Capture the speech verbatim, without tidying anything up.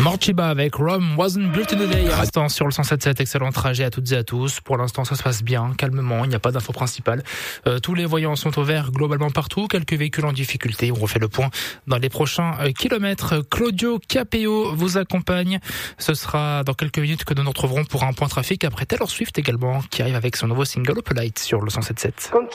Morchiba avec Rome Wasn't Built in a Day. À l'instant sur le cent sept sept, excellent trajet à toutes et à tous. Pour l'instant, ça se passe bien, calmement, il n'y a pas d'info principale. Euh, tous les voyants sont au vert globalement partout. Quelques véhicules en difficulté. On refait le point dans les prochains euh, kilomètres. Claudio Capéo vous accompagne. Ce sera dans quelques minutes que nous nous retrouverons pour un point trafic après Taylor Swift également, qui arrive avec son nouveau single Opalite sur le cent sept sept.